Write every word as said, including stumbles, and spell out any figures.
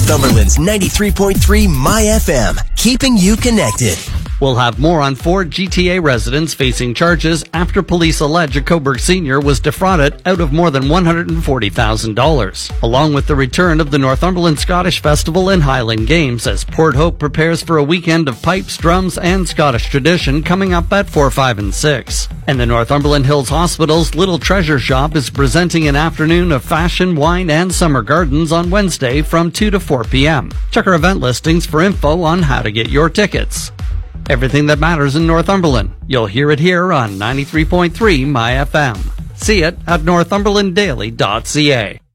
Northumberland's ninety-three point three My F M, keeping you connected. We'll have more on four G T A residents facing charges after police allege a Coburg senior was defrauded out of more than one hundred forty thousand dollars, along with the return of the Northumberland Scottish Festival and Highland Games as Port Hope prepares for a weekend of pipes, drums, and Scottish tradition coming up at four, five, and six. And the Northumberland Hills Hospital's Little Treasure Shop is presenting an afternoon of fashion, wine, and summer gardens on Wednesday from two to four p.m. Check our event listings for info on how to get your tickets. Everything that matters in Northumberland, you'll hear it here on ninety-three point three My F M. See it at northumberland daily dot c a.